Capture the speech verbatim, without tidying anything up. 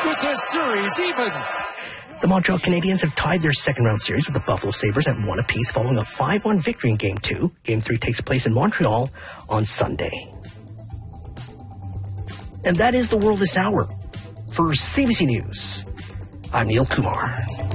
with the series even. The Montreal Canadiens have tied their second-round series with the Buffalo Sabres at one apiece following a five one victory in Game two. Game three takes place in Montreal on Sunday. And that is the world this hour. For C B C News, I'm Neil Kumar.